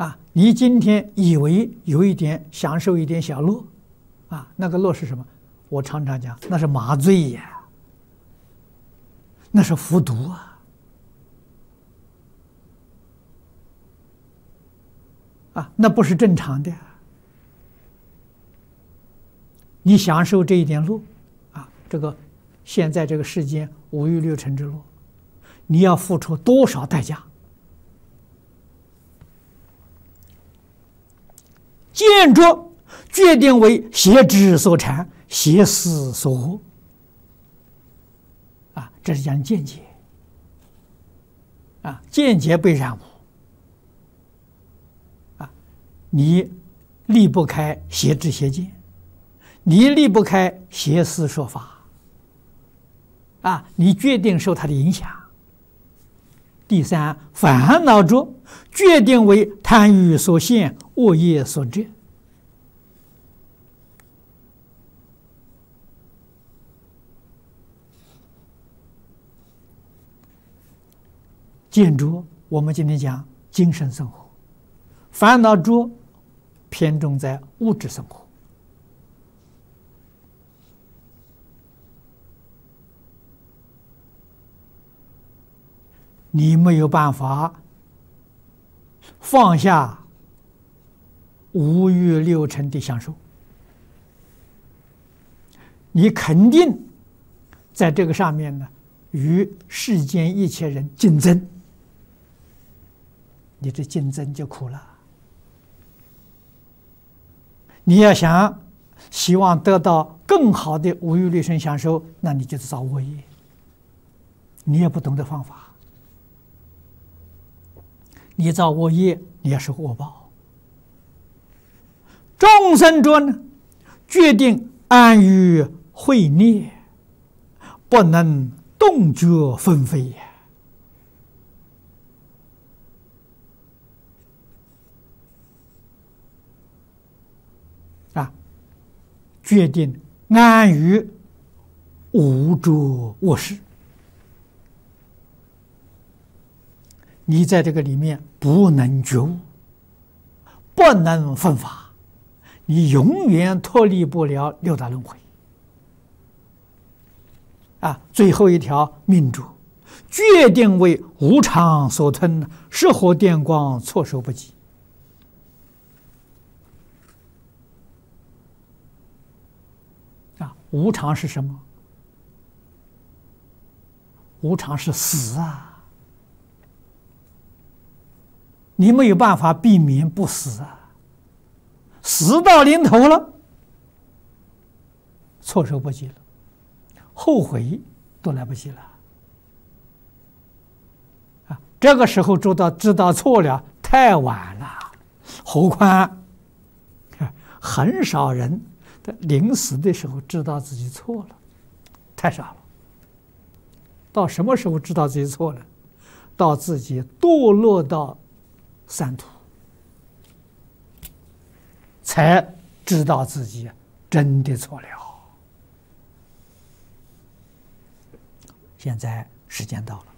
你今天以为有一点享受一点小乐，那个乐是什么？我常常讲，那是麻醉呀，那是服毒那不是正常的。你享受这一点乐，这个现在这个世间五欲六尘之乐，你要付出多少代价？见着决定为邪知所缠，邪思所惑这是讲见解见解被染污你离不开邪知邪见，你离不开邪思说法你决定受它的影响。第三，烦恼着决定为贪欲所陷，恶业所致见着我们今天讲精神生活，烦恼着偏重在物质生活。你没有办法放下五欲六尘的享受，你肯定在这个上面呢，与世间一切人竞争，你这竞争就苦了。你要希望得到更好的五欲六尘享受，那你就是造恶业，你也不懂得方法。你造恶业，你要受恶报。众生着呢，决定安于慧涅，不能动觉纷飞也。决定安于无着恶事。你在这个里面不能觉悟，不能分法，你永远脱离不了六道轮回。最后一条命主决定为无常所吞，是火电光措手不及。无常是什么？无常是死你没有办法避免不死死到临头了，措手不及了，后悔都来不及了这个时候知道错了，太晚了。何况很少人临死的时候知道自己错了，太少了。到什么时候知道自己错了？到自己堕落到三途，才知道自己真的错了。现在时间到了。